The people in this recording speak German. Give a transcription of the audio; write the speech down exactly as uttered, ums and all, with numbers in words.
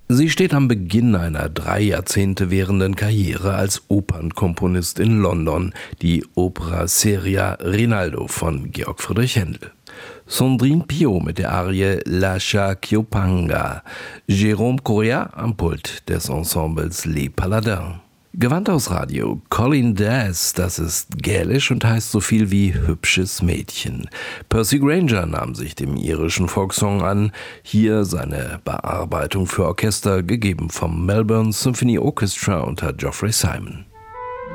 Sie steht am Beginn einer drei Jahrzehnte währenden Karriere als Opernkomponist in London, die Opera seria Rinaldo von Georg Friedrich Händel. Sandrine Piot mit der Arie Lascia Chiopanga, Jérôme Correa am Pult des Ensembles Les Paladins. Gewandhausradio, Colin Daz, das ist gälisch und heißt so viel wie hübsches Mädchen. Percy Grainger nahm sich dem irischen Folksong an, hier seine Bearbeitung für Orchester, gegeben vom Melbourne Symphony Orchestra unter Geoffrey Simon.